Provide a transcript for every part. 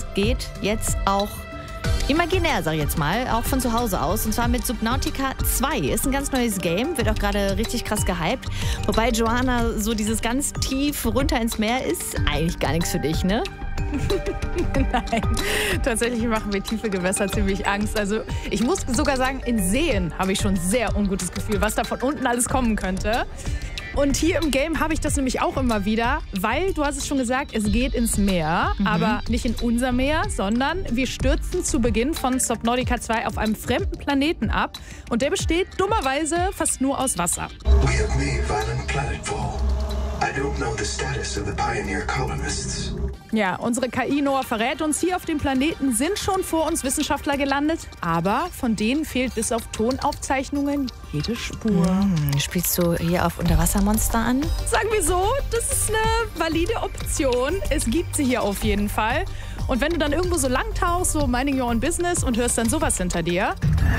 geht jetzt auch imaginär, sag ich jetzt mal, auch von zu Hause aus. Und zwar mit Subnautica 2. Ist ein ganz neues Game, wird auch gerade richtig krass gehypt. Wobei, Joanna, so dieses ganz tief runter ins Meer ist eigentlich gar nichts für dich, ne? Nein, tatsächlich machen mir tiefe Gewässer ziemlich Angst. Also ich muss sogar sagen, in Seen habe ich schon ein sehr ungutes Gefühl, was da von unten alles kommen könnte. Und hier im Game habe ich das nämlich auch immer wieder, weil, du hast es schon gesagt, es geht ins Meer, aber nicht in unser Meer, sondern wir stürzen zu Beginn von Subnautica 2 auf einem fremden Planeten ab und der besteht dummerweise fast nur aus Wasser. We have made violent planetfall. I don't know the status of the pioneer colonists. Ja, unsere KI Noah verrät uns, hier auf dem Planeten sind schon vor uns Wissenschaftler gelandet, aber von denen fehlt bis auf Tonaufzeichnungen jede Spur. Spielst du hier auf Unterwassermonster an? Sagen wir so, das ist eine valide Option. Es gibt sie hier auf jeden Fall. Und wenn du dann irgendwo so lang tauchst, so minding your own business und hörst dann sowas hinter dir.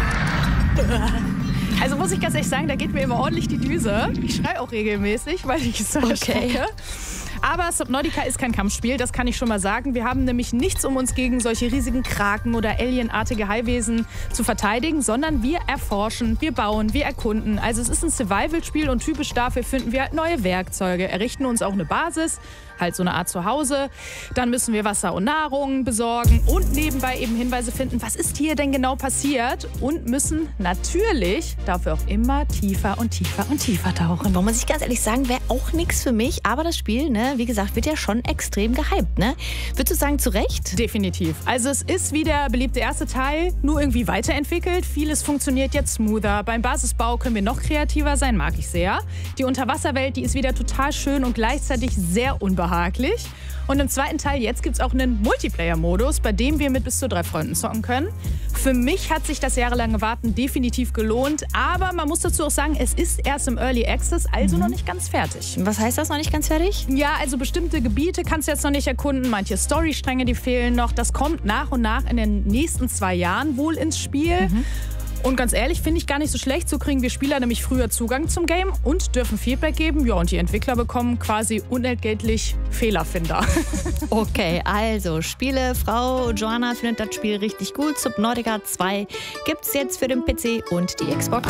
Also muss ich ganz ehrlich sagen, da geht mir immer ordentlich die Düse. Ich schreie auch regelmäßig, weil ich es so erschrecke. Aber Subnautica ist kein Kampfspiel, das kann ich schon mal sagen. Wir haben nämlich nichts, um uns gegen solche riesigen Kraken oder alienartige Haiwesen zu verteidigen, sondern wir erforschen, wir bauen, wir erkunden. Also es ist ein Survival-Spiel und typisch dafür finden wir halt neue Werkzeuge, errichten uns auch eine Basis, halt so eine Art Zuhause. Dann müssen wir Wasser und Nahrung besorgen und nebenbei eben Hinweise finden, was ist hier denn genau passiert und müssen natürlich dafür auch immer tiefer und tiefer und tiefer tauchen. Wo muss ich ganz ehrlich sagen, wäre auch nichts für mich, aber das Spiel, ne, wie gesagt, wird ja schon extrem gehypt, ne? Würdest du sagen, zu Recht? Definitiv. Also es ist wie der beliebte erste Teil, nur irgendwie weiterentwickelt. Vieles funktioniert jetzt smoother. Beim Basisbau können wir noch kreativer sein, mag ich sehr. Die Unterwasserwelt, die ist wieder total schön und gleichzeitig sehr unbehaglich. Und im zweiten Teil jetzt gibt es auch einen Multiplayer-Modus, bei dem wir mit bis zu 3 Freunden zocken können. Für mich hat sich das jahrelange Warten definitiv gelohnt, aber man muss dazu auch sagen, es ist erst im Early Access, also noch nicht ganz fertig. Was heißt das, noch nicht ganz fertig? Ja, also bestimmte Gebiete kannst du jetzt noch nicht erkunden, manche Storystränge, die fehlen noch. Das kommt nach und nach in den nächsten 2 Jahren wohl ins Spiel. Und ganz ehrlich, finde ich gar nicht so schlecht. So kriegen wir Spieler nämlich früher Zugang zum Game und dürfen Feedback geben. Ja, und die Entwickler bekommen quasi unentgeltlich Fehlerfinder. Okay, also Spiele. Frau Joanna findet das Spiel richtig gut. Subnautica 2 gibt es jetzt für den PC und die Xbox.